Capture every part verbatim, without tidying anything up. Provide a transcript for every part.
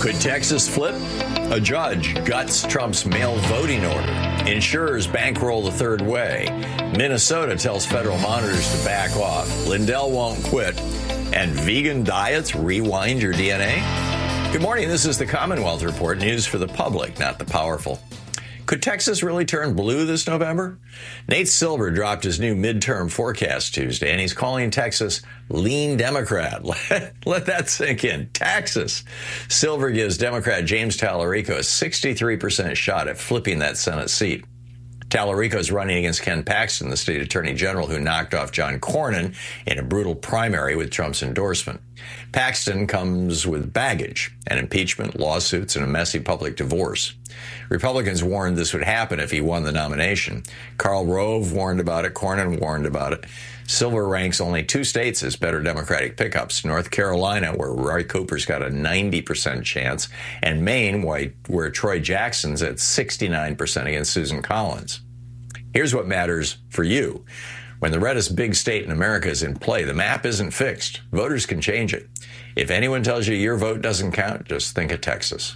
Could Texas flip? A judge guts Trump's mail voting order. Insurers bankroll the third way. Minnesota tells federal monitors to back off. Lindell won't quit. And vegan diets rewind your D N A? Good morning. This is the Commonwealth Report, news for the public, not the powerful. Could Texas really turn blue this November? Nate Silver dropped his new midterm forecast Tuesday, and he's calling Texas lean Democrat. Let, let that sink in. Texas. Silver gives Democrat James Tallarico a sixty-three percent shot at flipping that Senate seat. Tallarico is running against Ken Paxton, the state attorney general who knocked off John Cornyn in a brutal primary with Trump's endorsement. Paxton comes with baggage, an impeachment, lawsuits, and a messy public divorce. Republicans warned this would happen if he won the nomination. Karl Rove warned about it. Cornyn warned about it. Silver ranks only two states as better Democratic pickups: North Carolina, where Roy Cooper's got a ninety percent chance, and Maine, where Troy Jackson's at sixty-nine percent against Susan Collins. Here's what matters for you. When the reddest big state in America is in play, the map isn't fixed. Voters can change it. If anyone tells you your vote doesn't count, just think of Texas.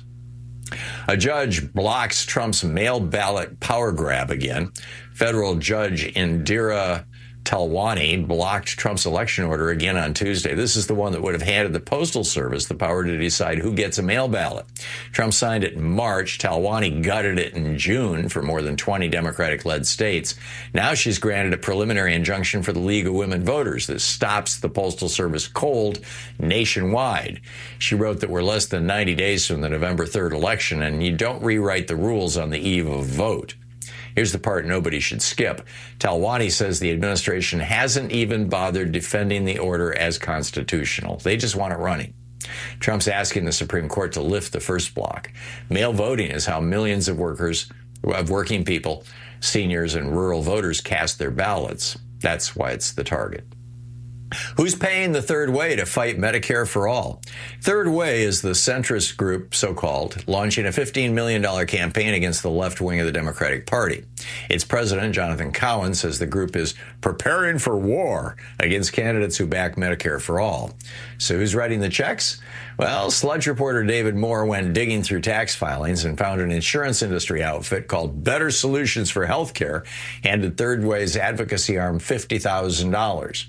A judge blocks Trump's mail ballot power grab again. Federal Judge Indira Talwani blocked Trump's election order again on Tuesday. This is the one that would have handed the Postal Service the power to decide who gets a mail ballot. Trump signed it in March. Talwani gutted it in June for more than twenty Democratic-led states. Now she's granted a preliminary injunction for the League of Women Voters that stops the Postal Service cold nationwide. She wrote that we're less than ninety days from the November third election, and you don't rewrite the rules on the eve of a vote. Here's the part nobody should skip. Talwani says the administration hasn't even bothered defending the order as constitutional. They just want it running. Trump's asking the Supreme Court to lift the first block. Mail voting is how millions of workers, of working people, seniors, and rural voters cast their ballots. That's why it's the target. Who's paying the Third Way to fight Medicare for All? Third Way is the centrist group, so-called, launching a fifteen million dollars campaign against the left wing of the Democratic Party. Its president, Jonathan Cowan, says the group is preparing for war against candidates who back Medicare for All. So who's writing the checks? Well, Sludge reporter David Moore went digging through tax filings and found an insurance industry outfit called Better Solutions for Healthcare handed Third Way's advocacy arm fifty thousand dollars.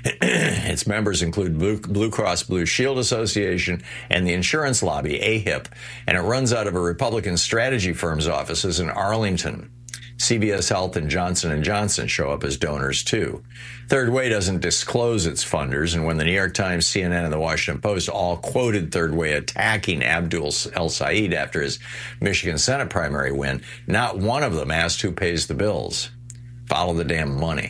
Its members include Blue, Blue Cross Blue Shield Association and the insurance lobby, A H I P, and it runs out of a Republican strategy firm's offices in Arlington. C V S Health and Johnson and Johnson show up as donors, too. Third Way doesn't disclose its funders, and when the New York Times, C N N, and the Washington Post all quoted Third Way attacking Abdul El-Sayed after his Michigan Senate primary win, not one of them asked who pays the bills. Follow the damn money.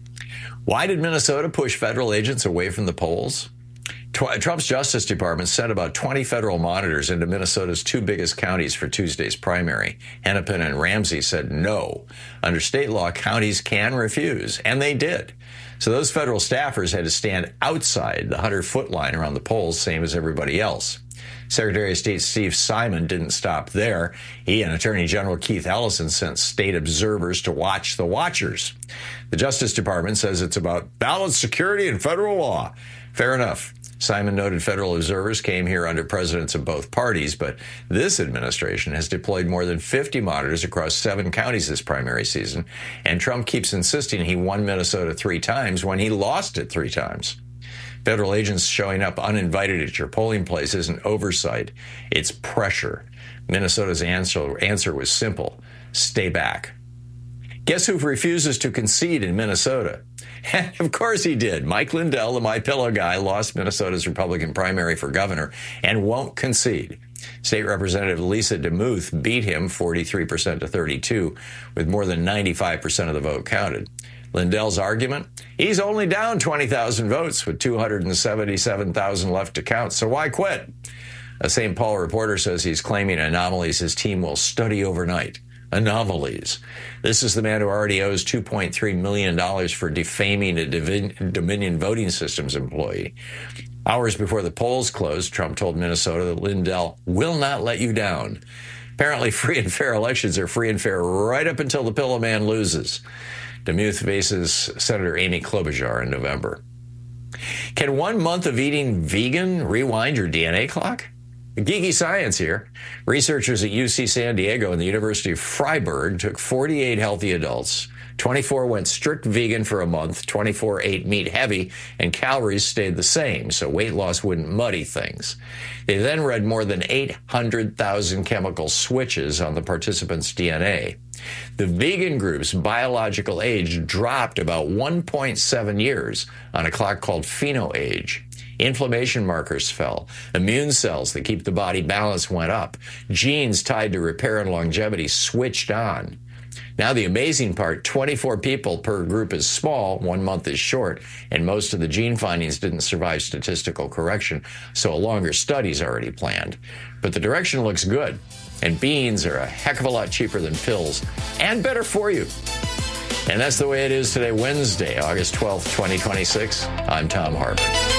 Why did Minnesota push federal agents away from the polls? Trump's Justice Department sent about twenty federal monitors into Minnesota's two biggest counties for Tuesday's primary. Hennepin and Ramsey said no. Under state law, counties can refuse, and they did. So those federal staffers had to stand outside the hundred-foot line around the polls, same as everybody else. Secretary of State Steve Simon didn't stop there. He and Attorney General Keith Ellison sent state observers to watch the watchers. The Justice Department says it's about ballot security and federal law. Fair enough. Simon noted federal observers came here under presidents of both parties, but this administration has deployed more than fifty monitors across seven counties this primary season, and Trump keeps insisting he won Minnesota three times when he lost it three times. Federal agents showing up uninvited at your polling place isn't oversight, it's pressure. Minnesota's answer, answer was simple: stay back. Guess who refuses to concede in Minnesota? Of course he did. Mike Lindell, the My Pillow guy, lost Minnesota's Republican primary for governor and won't concede. State Representative Lisa DeMuth beat him forty-three percent to thirty-two, with more than ninety-five percent of the vote counted. Lindell's argument? He's only down twenty thousand votes with two hundred seventy-seven thousand left to count, so why quit? A Saint Paul reporter says he's claiming anomalies his team will study overnight. Anomalies. This is the man who already owes two point three million dollars for defaming a Dominion Voting Systems employee. Hours before the polls closed, Trump told Minnesota that Lindell will not let you down. Apparently, free and fair elections are free and fair right up until the Pillow Man loses. DeMuth faces Senator Amy Klobuchar in November. Can one month of eating vegan rewind your D N A clock? Geeky science here. Researchers at U C San Diego and the University of Freiburg took forty-eight healthy adults. twenty-four went strict vegan for a month, twenty-four ate meat heavy, and calories stayed the same, so weight loss wouldn't muddy things. They then read more than eight hundred thousand chemical switches on the participants' D N A. The vegan group's biological age dropped about one point seven years on a clock called phenoage. Inflammation markers fell. Immune cells that keep the body balanced went up. Genes tied to repair and longevity switched on. Now the amazing part, twenty-four people per group is small, one month is short, and most of the gene findings didn't survive statistical correction, so a longer study's already planned. But the direction looks good, and beans are a heck of a lot cheaper than pills, and better for you. And that's the way it is today, Wednesday, August twelfth, twenty twenty-six. I'm Thom Hartmann.